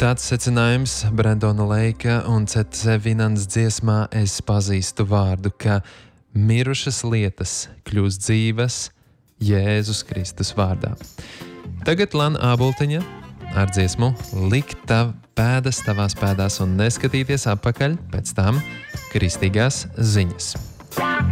Tāds secinājums Brendona Leika un C.C. Vinants dziesmā Es pazīstu vārdu, ka mirušas lietas kļūst dzīves Jēzus Kristus vārdā. Tagad Lana Āboltiņa ar dziesmu Likt pēdas tavās pēdās un neskatīties atpakaļ, pēc tam kristīgās ziņas.